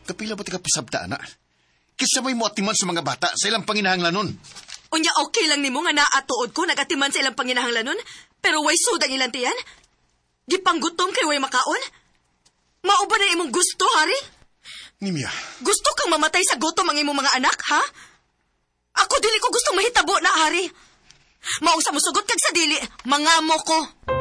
Kapila ba tika pasabta, anak? Kisa may muatiman sa mga bata sa ilang panginahanglanon. Unya okay lang nimo nga naatuod ko nagatiman sa ilang panginahanglanon, pero way sudang ilang tiyan? Gipanggutom kay way makaon? Mao ba na imong gusto, Hari? Nimya. Gusto kang mamatay sa gutom ang imong mga anak, ha? Ako dili ko gustong mahitabo na, Hari. Maong sa musugot kag sa dili, mangamo ko.